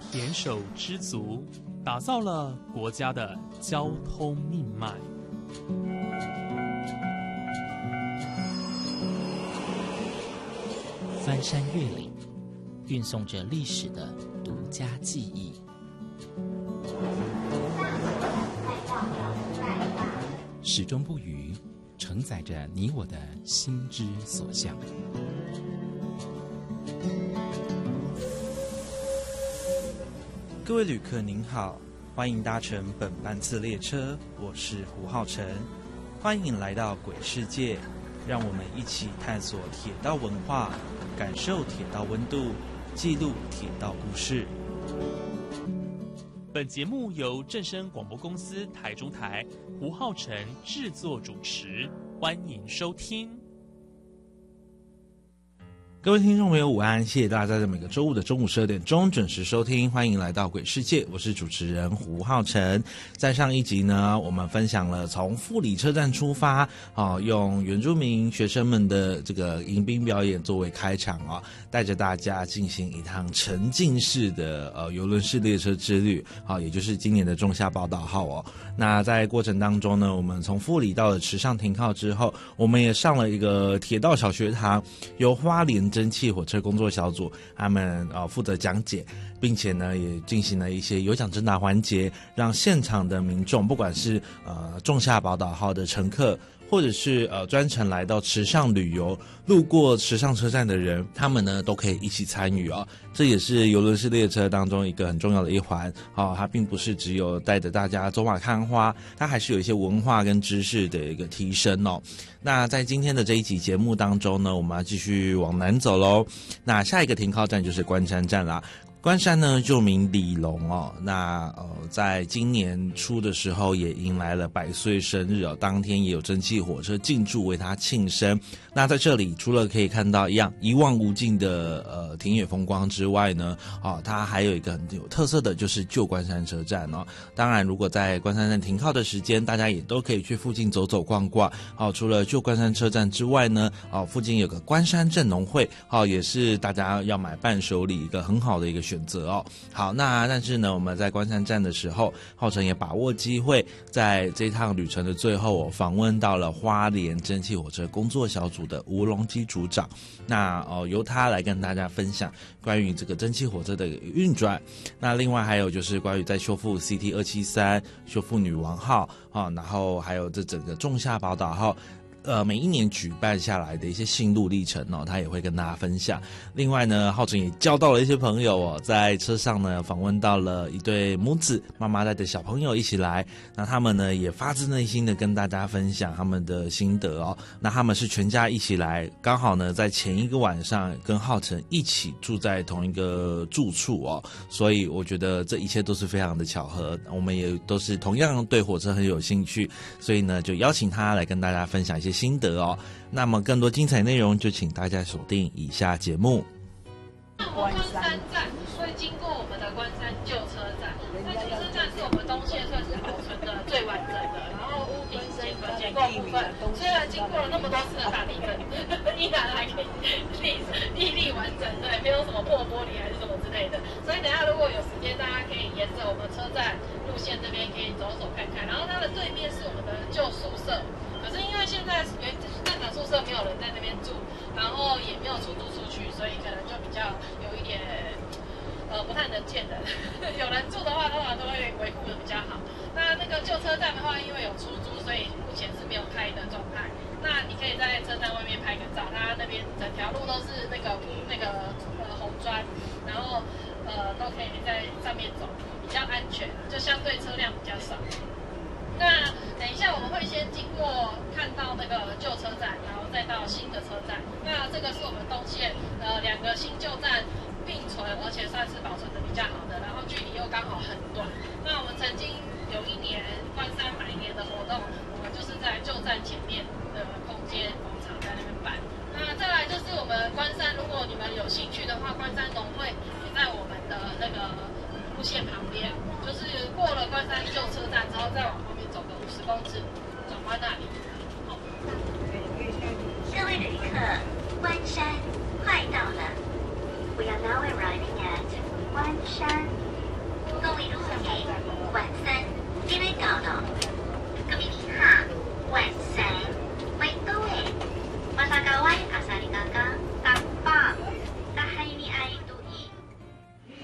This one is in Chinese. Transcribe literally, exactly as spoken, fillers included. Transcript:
联手知足，打造了国家的交通命脉。 翻山越岭，运送着历史的独家记忆。始终不渝，承载着你我的心之所向。 各位旅客您好，欢迎搭乘本班次列车，我是胡浩辰，欢迎来到鬼世界，让我们一起探索铁道文化，感受铁道温度，记录铁道故事。 本节目由正声广播公司台中台胡浩辰制作主持，欢迎收听。 各位听众朋友午安，谢谢大家在每个周五的中午十二点钟准时收听，欢迎来到鬼世界，我是主持人胡浩辰。在上一集呢，我们分享了从富里车站出发，啊，用原住民学生们的这个迎宾表演作为开场啊，带着大家进行一趟沉浸式的呃邮轮式列车之旅，啊，也就是今年的仲夏宝岛号哦。那在过程当中呢，我们从富里到了池上停靠之后，我们也上了一个铁道小学堂，由花莲蒸汽火车工作小组他们呃负责讲解，并且呢也进行了一些有奖征答环节，让现场的民众，不管是呃仲夏宝岛号的乘客，或者是呃专程来到池上旅游，路过池上车站的人，他们呢都可以一起参与啊。这也是邮轮式列车当中一个很重要的一环啊。它并不是只有带着大家走马看花，它还是有一些文化跟知识的一个提升哦。那在今天的这一集节目当中呢，我们要继续往南走喽。那下一个停靠站就是关山站啦。关山呢，旧名里龙哦。那呃，在今年初的时候，也迎来了百岁生日哦。当天也有蒸汽火车进驻为他庆生。那在这里，除了可以看到一样一望无尽的呃田野风光之外呢，哦，它还有一个很有特色的，就是旧关山车站哦。当然，如果在关山站停靠的时间，大家也都可以去附近走走逛逛哦。除了旧关山车站之外呢，哦，附近有个关山镇农会哦，也是大家要买伴手礼一个很好的一个选择哦。好，那但是呢，我们在关山站的时候，浩辰也把握机会，在这趟旅程的最后，我访问到了花莲蒸汽火车工作小组的吴龙基组长。那哦，由他来跟大家分享关于这个蒸汽火车的运转。那另外还有就是关于在修复 C T 二七三、修复女王号啊，然后还有这整个仲夏宝岛号。呃，每一年举办下来的一些心路历程哦，他也会跟大家分享。另外呢，浩辰也交到了一些朋友哦，在车上呢访问到了一对母子，妈妈带着小朋友一起来，那他们呢也发自内心的跟大家分享他们的心得哦。那他们是全家一起来，刚好呢在前一个晚上跟浩辰一起住在同一个住处哦，所以我觉得这一切都是非常的巧合。我们也都是同样对火车很有兴趣，所以呢就邀请他来跟大家分享一些心得哦。那么更多精彩内容就请大家锁定以下节目。 关山站会经过我们的关山旧车站，那旧车站是我们东线算是保存的最完整的，然后屋顶结构结构部分虽然经过了那么多次的大地震，依然还可以立立立完整，对，没有什么破玻璃还是什么之类的。所以等一下如果有时间，大家可以沿着我们车站路线这边可以走走看看，然后它的对面是我们的旧宿舍。可是因为现在原站长宿舍没有人在那边住，然后也没有出租出去，所以可能就比较有一点呃不太能见人。有人住的话，通常都会维护的比较好。那那个旧车站的话，因为有出租，所以目前是没有开的状态。那你可以在车站外面拍个照，它那边整条路都是那个铺那个呃红砖，然后呃都可以在上面走，比较安全，就相对车辆比较少。那等一下我们会先经过看到那个旧车站，然后再到新的车站。那这个是我们东线呃两个新旧站并存，而且算是保存的比较好的，然后距离又刚好很短。那我们曾经有一年关山百年的活动，我们就是在旧站前面的空间广场在那边办。那再来就是我们关山，如果你们有兴趣的话，关山农会也在我们的那个路线旁边，就是过了关山旧车站之后，再往后面走个五十公尺，转弯那里